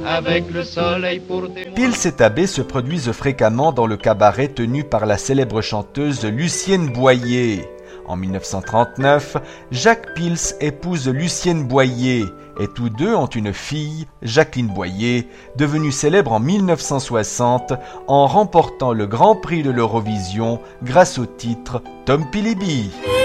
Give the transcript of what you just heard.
avec le soleil pour témoin. Pils et Tabé se produisent fréquemment dans le cabaret tenu par la célèbre chanteuse Lucienne Boyer. En 1939, Jacques Pils épouse Lucienne Boyer et tous deux ont une fille, Jacqueline Boyer, devenue célèbre en 1960 en remportant le Grand Prix de l'Eurovision grâce au titre Tom Pilibi.